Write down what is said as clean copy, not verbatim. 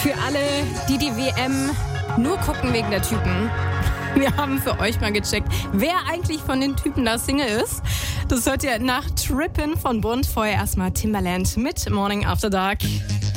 Für alle, die die WM nur gucken wegen der Typen. Wir haben für euch mal gecheckt, wer eigentlich von den Typen da Single ist. Das hört ihr nach Trippin' von Bund. Vorher erstmal Timbaland mit Morning After Dark.